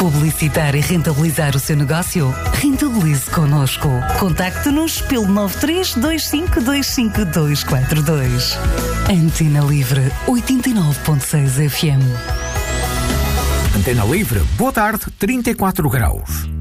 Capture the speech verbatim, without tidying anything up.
Publicitar e rentabilizar o seu negócio? Rentabilize connosco. Contacte-nos pelo nove três dois cinco dois cinco dois quatro dois. Antena Livre oitenta e nove ponto seis F M. Antena Livre, boa tarde, trinta e quatro graus.